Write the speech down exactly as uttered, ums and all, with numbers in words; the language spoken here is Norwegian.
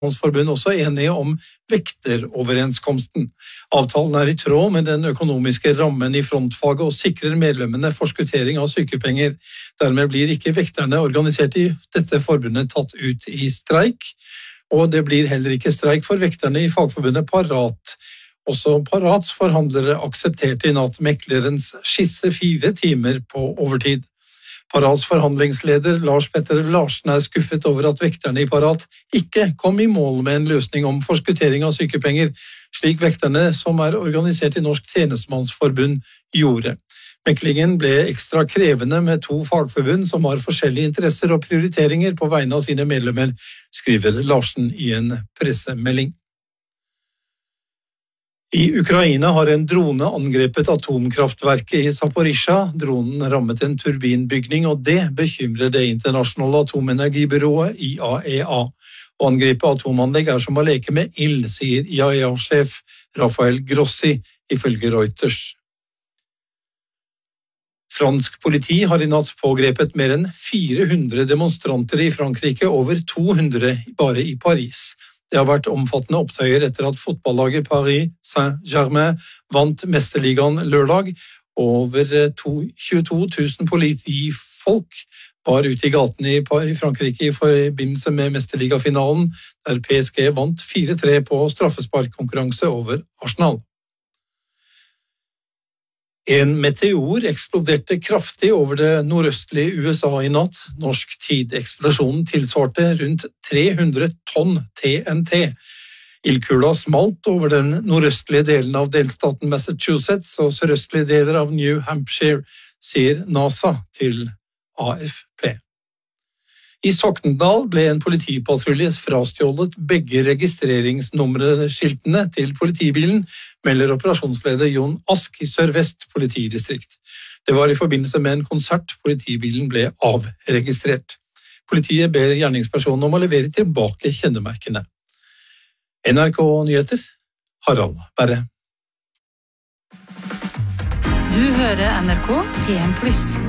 Tjenestemannsforbund også enige om vekteroverenskomsten. Avtalen er i tråd med den økonomiske rammen i frontfaget og sikrer medlemmene forskuttering av sykepenger. Dermed blir ikke vekterne organisert i dette forbundet tatt ut i streik, og det blir heller ikke streik for vekterne i fagforbundet Parat. Også Parats forhandlere aksepterte i natt meklerens skisse fire timer på overtid. Parats forhandlingsleder Lars Petter Larsen er skuffet over at vekterne i Parat ikke kom i mål med en løsning om forskuttering av sykepenger, slik vekterne som er organisert i Norsk Tjenestemannsforbund gjorde. Meklingen ble ekstra krevende med to fagforbund som har forskjellige interesser og prioriteringer på vegne av sine medlemmer, skriver Larsen i en pressemelding. I Ukraina har en drone angrepet atomkraftverket i Zaporizjzja. Dronen rammet en turbinbygning, og det bekymrer det internasjonale atomenergibyrået I A E A. Å angripe atomanlegg er som å leke med ild, sier I A E A-sjef Rafael Grossi, ifølge Reuters. Fransk politi har i natt pågrepet mer enn fire hundre demonstranter i Frankrike, over to hundre bare i Paris. Det har vært omfattende opptøyer etter at fotballaget Paris Saint-Germain vant mesterligaen lørdag. Over tjueto tusen politifolk var ute i gatene i Frankrike i forbindelse med mesterligafinalen, der P S G vant fire tre på straffesparkkonkurranse over Arsenal. En meteor eksploderte kraftig over det nordøstlige U S A i natt. Norsk tid. Eksplosjonen tilsvarte rundt tre hundre tonn T N T. Ildkula smalt over den nordøstlige delen av delstaten Massachusetts og sørøstlige deler av New Hampshire, sier NASA til A F P. I Sokndal ble en politipatrulje frastjålet begge registreringsnummerskiltene til politibilen, melder operasjonsleder Jon Ask i Sør-Vest politidistrikt. Det var i forbindelse med en konsert politibilen ble avregistrert. Politiet ber gjerningspersonen om å levere tilbake kjennemerkene. N R K Nyheter, Harald Berre. Du hører N R K P M pluss.